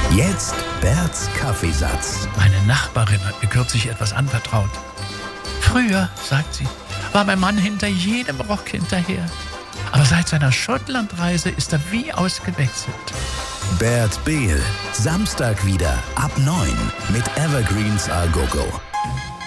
Jetzt Berts Kaffeesatz. Meine Nachbarin hat mir kürzlich etwas anvertraut. Früher, sagt sie, war mein Mann hinter jedem Rock hinterher. Aber seit seiner Schottlandreise ist er wie ausgewechselt. Bert Behl, Samstag wieder ab 9 mit Evergreens A Go Go.